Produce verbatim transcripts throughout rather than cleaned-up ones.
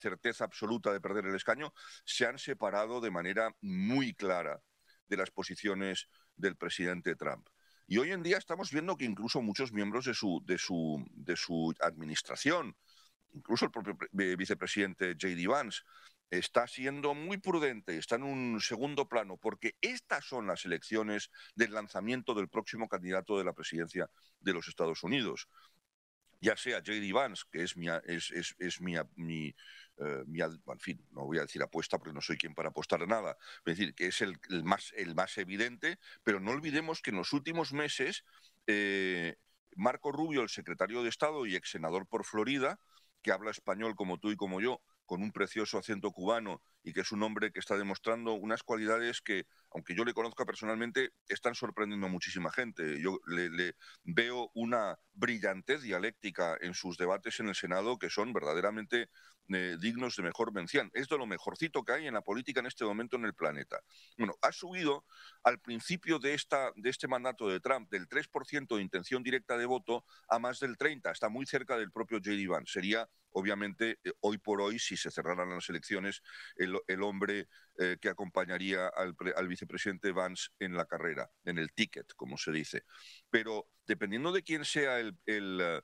certeza absoluta de perder el escaño, se han separado de manera muy clara de las posiciones del presidente Trump. Y hoy en día estamos viendo que incluso muchos miembros de su, de su, de su administración, incluso el propio vicepresidente J D Vance, está siendo muy prudente, está en un segundo plano, porque estas son las elecciones del lanzamiento del próximo candidato de la presidencia de los Estados Unidos. Ya sea J D Vance, que es mi, es, es, es mi, mi, uh, mi, en fin, no voy a decir apuesta porque no soy quien para apostar a nada, es decir, que es el, el, más, el más evidente, pero no olvidemos que en los últimos meses eh, Marco Rubio, el secretario de Estado y ex senador por Florida, que habla español como tú y como yo, con un precioso acento cubano y que es un hombre que está demostrando unas cualidades que, aunque yo le conozca personalmente, están sorprendiendo a muchísima gente. Yo le, le veo una brillantez dialéctica en sus debates en el Senado que son verdaderamente eh, dignos de mejor mención. Es de lo mejorcito que hay en la política en este momento en el planeta. Bueno, ha subido al principio de, esta, de este mandato de Trump del tres por ciento de intención directa de voto a más del treinta por ciento. Está muy cerca del propio J D Vance. Sería, obviamente, eh, hoy por hoy, si se cerraran las elecciones, el, el hombre eh, que acompañaría al, al vicepresidente Vance en la carrera, en el ticket, como se dice. Pero dependiendo de quién sea el, el,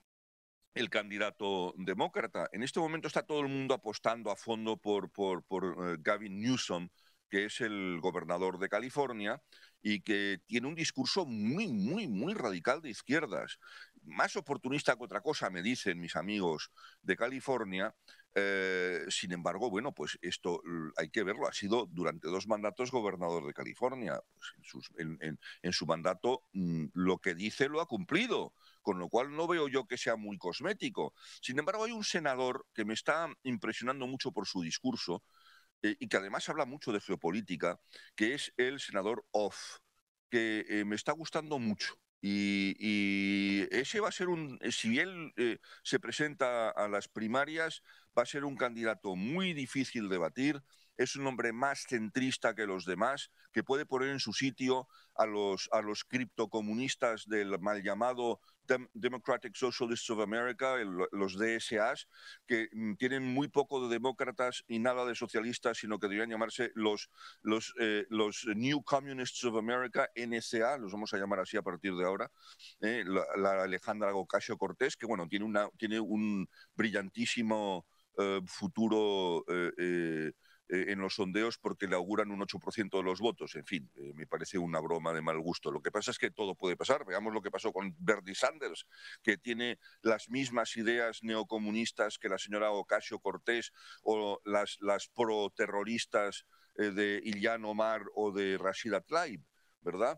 el candidato demócrata, en este momento está todo el mundo apostando a fondo por, por, por uh, Gavin Newsom, que es el gobernador de California y que tiene un discurso muy, muy, muy radical de izquierdas. Más oportunista que otra cosa, me dicen mis amigos de California. Eh, sin embargo, bueno, pues esto hay que verlo. Ha sido durante dos mandatos gobernador de California. Pues en, sus, en, en, en su mandato mmm, lo que dice lo ha cumplido, con lo cual no veo yo que sea muy cosmético. Sin embargo, hay un senador que me está impresionando mucho por su discurso, eh, y que además habla mucho de geopolítica, que es el senador Off, que eh, me está gustando mucho. Y, y ese va a ser un, si él eh, se presenta a las primarias, va a ser un candidato muy difícil de batir. Es un hombre más centrista que los demás, que puede poner en su sitio a los, a los criptocomunistas del mal llamado Dem Democratic Socialists of America, el, los D S As, que mm, tienen muy poco de demócratas y nada de socialistas, sino que deberían llamarse los, los, eh, los New Communists of America, N C A, los vamos a llamar así a partir de ahora. Eh, la, la Alejandra Ocasio-Cortez, que bueno, tiene, una, tiene un brillantísimo eh, futuro eh, eh, Eh, en los sondeos porque le auguran un ocho por ciento de los votos. En fin, eh, me parece una broma de mal gusto. Lo que pasa es que todo puede pasar. Veamos lo que pasó con Bernie Sanders, que tiene las mismas ideas neocomunistas que la señora Ocasio-Cortez o las, las pro-terroristas eh, de Ilhan Omar o de Rashida Tlaib, ¿verdad?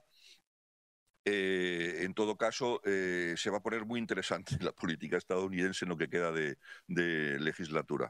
Eh, en todo caso, eh, se va a poner muy interesante la política estadounidense en lo que queda de, de legislatura.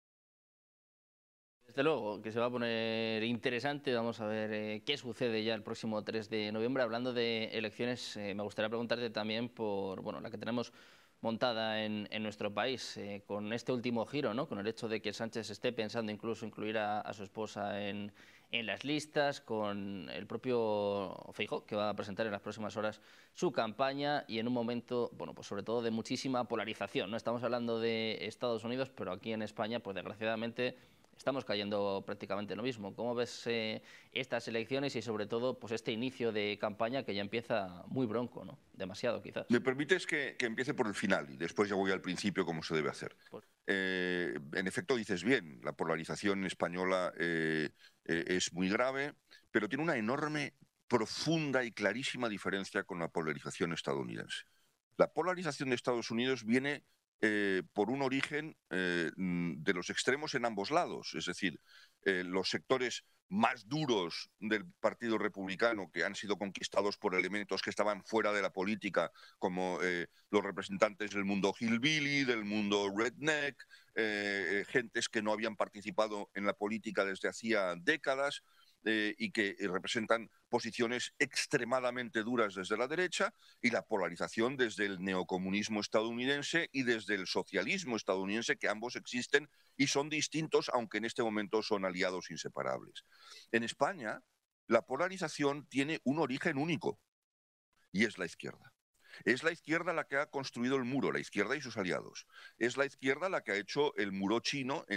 Desde luego, que se va a poner interesante. Vamos a ver eh, qué sucede ya el próximo tres de noviembre. Hablando de elecciones, eh, me gustaría preguntarte también por bueno, la que tenemos montada en, en nuestro país, eh, con este último giro, ¿no? Con el hecho de que Sánchez esté pensando incluso incluir a, a su esposa en, en las listas, con el propio Feijóo, que va a presentar en las próximas horas su campaña y en un momento, bueno, pues sobre todo de muchísima polarización, ¿no? Estamos hablando de Estados Unidos, pero aquí en España, pues desgraciadamente, estamos cayendo prácticamente lo mismo. ¿Cómo ves eh, estas elecciones y sobre todo pues este inicio de campaña que ya empieza muy bronco, ¿no? Demasiado quizás. ¿Me permites que, que empiece por el final y después ya voy al principio como se debe hacer? Pues... Eh, en efecto, dices bien, la polarización española eh, eh, es muy grave, pero tiene una enorme, profunda y clarísima diferencia con la polarización estadounidense. La polarización de Estados Unidos viene eh, por un origen eh, de los extremos en ambos lados, es decir, eh, los sectores más duros del Partido Republicano, que han sido conquistados por elementos que estaban fuera de la política, como eh, los representantes del mundo hillbilly, del mundo redneck, eh, gentes que no habían participado en la política desde hacía décadas, Eh, y que representan posiciones extremadamente duras desde la derecha, y la polarización desde el neocomunismo estadounidense y desde el socialismo estadounidense, que ambos existen y son distintos, aunque en este momento son aliados inseparables. En España, la polarización tiene un origen único, y es la izquierda. Es la izquierda la que ha construido el muro, la izquierda y sus aliados. Es la izquierda la que ha hecho el muro chino